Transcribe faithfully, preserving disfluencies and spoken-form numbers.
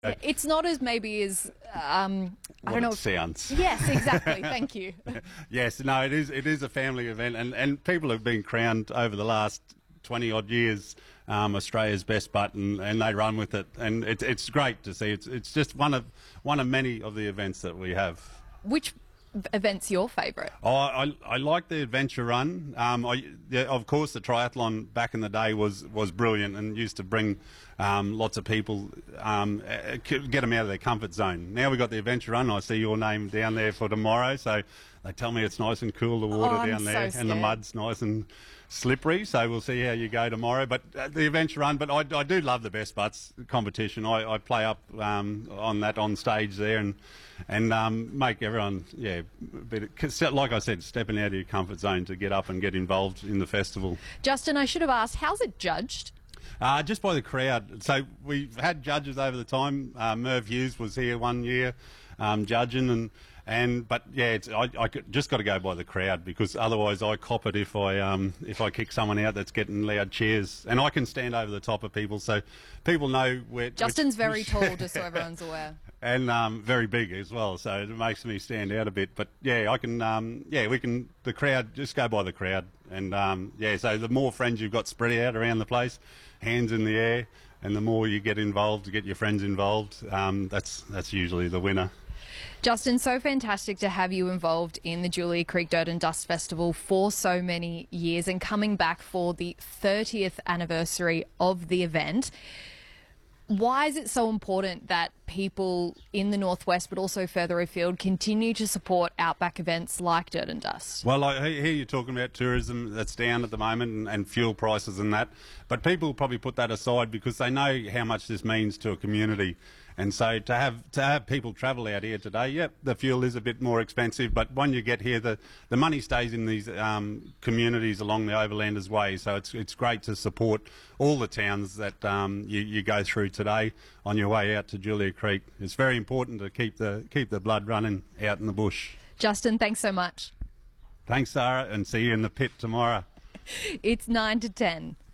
Yeah, it's not as maybe as um, I don't know. What it sounds. Yes, exactly. Thank you. Yes, no, it is. It is a family event, and, and people have been crowned over the last twenty odd years um, Australia's best butt, and, and they run with it, and it's it's great to see. It's it's just one of one of many of the events that we have. Which event's your favourite? Oh, I, I like the adventure run. Um, I, yeah, of course, the triathlon back in the day was, was brilliant and used to bring um, lots of people, um, uh, get them out of their comfort zone. Now we've got the adventure run. I see your name down there for tomorrow, so they tell me it's nice and cool, the water Oh, down I'm there, so and the scared. mud's nice and slippery, so we'll see how you go tomorrow. But uh, the adventure run, but I, I do love the Best Butts competition. I, I play up um, on that on stage there and and um, make everyone, yeah, bit, 'cause like I said, stepping out of your comfort zone to get up and get involved in the festival. Justin, I should have asked, how's it judged? Uh, just by the crowd. So we've had judges over the time. Uh, Merv Hughes was here one year um, judging, and and but yeah, it's, I, I could- just got to go by the crowd, because otherwise I cop it if I um, if I kick someone out that's getting loud cheers, and I can stand over the top of people, so people know where. Justin's which- very tall, just so everyone's aware. and um, very big as well, so it makes me stand out a bit. But yeah, I can, um, yeah, we can. The crowd, just go by the crowd, and um, yeah. So the more friends you've got spread out around the place, hands in the air, and the more you get involved, to get your friends involved, um, that's that's usually the winner. Justin, so fantastic to have you involved in the Julia Creek Dirt and Dust Festival for so many years, and coming back for the thirtieth anniversary of the event. Why is it so important that people in the Northwest, but also further afield, continue to support outback events like Dirt and Dust? Well, I hear you're talking about tourism that's down at the moment, and, and fuel prices and that, but people probably put that aside because they know how much this means to a community. And so to have to have people travel out here today, yep, the fuel is a bit more expensive, but when you get here, the, the money stays in these um, communities along the Overlanders Way. So it's it's great to support all the towns that um, you, you go through today on your way out to Julia Creek. It's very important to keep the keep the blood running out in the bush. Justin, thanks so much. Thanks, Sarah, and see you in the pit tomorrow. It's nine to ten.